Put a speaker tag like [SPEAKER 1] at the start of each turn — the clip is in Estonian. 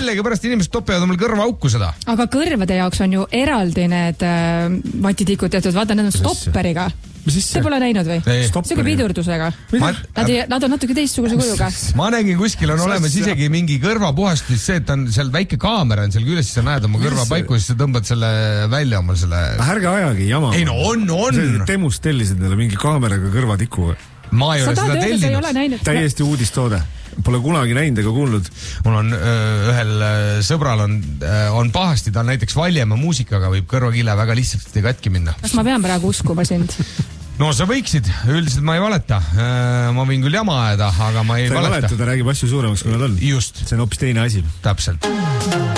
[SPEAKER 1] millegipärast inimesed topivad omal kõrvaauku seda.
[SPEAKER 2] Aga kõrvade jaoks on ju eraldi need vatitikud tehtud, vaata, need on stopperiga. Te pole näinud või? See kui pidurdusega. Nad on natuke teistsuguse kujuga.
[SPEAKER 1] Ma nägin kuskil on olemas isegi mingi kõrvapuhastus, see, et on seal väike kaamera on seal küljes, siis sa näed oma kõrva paiku, siis sa tõmbad selle välja omal selle...
[SPEAKER 3] Ärge ajagi jama.
[SPEAKER 1] Ei no on.
[SPEAKER 3] Temust tellisid neile mingi kaameraga kõrvatiku.
[SPEAKER 1] Ma ei ole seda tellinud.
[SPEAKER 3] Täiesti uudistoode. Pole kunagi näinud ega kuulnud.
[SPEAKER 1] Mul on ühel sõbral on pahasti, ta on näiteks Valjemaa muusikaga, võib kõrvakile väga lihtsalt katki minna.
[SPEAKER 2] Kas ma pean praegu uskuma sind?
[SPEAKER 1] No sa võiksid, üldiselt ma ei valeta. Ma võin küll jama ajada, aga ma ei valeta.
[SPEAKER 3] Ta räägib asju suuremaks, kui nad on.
[SPEAKER 1] Just.
[SPEAKER 3] See on hoopis teine asi.
[SPEAKER 1] Täpselt.